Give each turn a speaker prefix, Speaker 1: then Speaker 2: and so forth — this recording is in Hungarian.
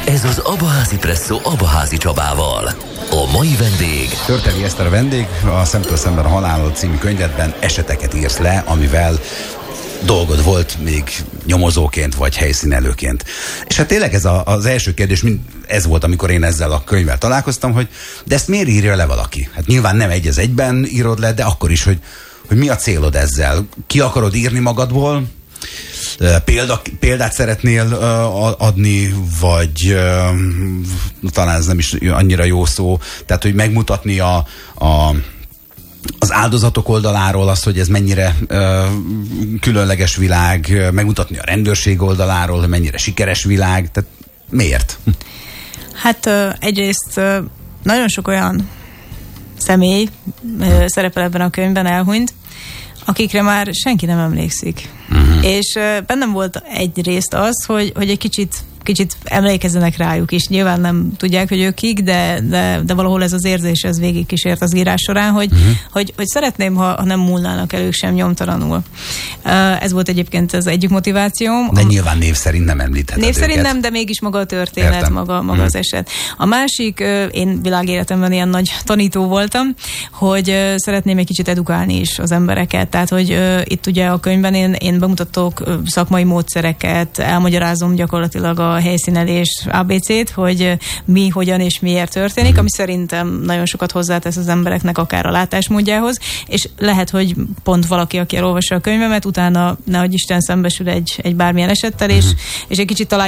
Speaker 1: Ez az Abaházi Presszó Abaházi Csabával. A mai vendég...
Speaker 2: Törteli Eszter a vendég, a Szemtől szemben a halállal című könyvedben eseteket írsz le, amivel dolgod volt még nyomozóként vagy helyszínelőként. És hát tényleg ez az első kérdés, ez volt, amikor én ezzel a könyvvel találkoztam, hogy de ezt miért írja le valaki? Hát nyilván nem egy az egyben írod le, de akkor is, hogy mi a célod ezzel? Ki akarod írni magadból? Példát szeretnél adni, vagy talán ez nem is annyira jó szó, tehát hogy megmutatni az áldozatok oldaláról azt, hogy ez mennyire különleges világ, megmutatni a rendőrség oldaláról, hogy mennyire sikeres világ, tehát miért?
Speaker 3: Hát egyrészt nagyon sok olyan személy szerepel ebben a könyvben, elhunyt, akikre már senki nem emlékszik. És bennem volt egyrészt az, hogy egy kicsit emlékezzenek rájuk is. Nyilván nem tudják, hogy ők kik, de valahol ez az érzés, ez végigkísért az írás során, hogy szeretném, ha nem múlnának el ők sem nyomtalanul. Ez volt egyébként az egyik motivációm.
Speaker 2: De nyilván név szerint nem említheted
Speaker 3: Név szerint
Speaker 2: őket.
Speaker 3: nem, de mégis maga a történet,
Speaker 2: Értem.
Speaker 3: maga az eset. A másik, én világéletemben ilyen nagy tanító voltam, hogy szeretném egy kicsit edukálni is az embereket. Tehát, hogy itt ugye a könyvben én bemutatok szakmai módszereket, elmagyarázom gyakorlatilag a helyszínelés ABC-t, hogy mi, hogyan és miért történik, ami szerintem nagyon sokat hozzátesz az embereknek akár a látásmódjához, és lehet, hogy pont valaki, aki elolvassa a könyvemet, utána nehogy Isten szembesül egy bármilyen esettel, és egy kicsit találja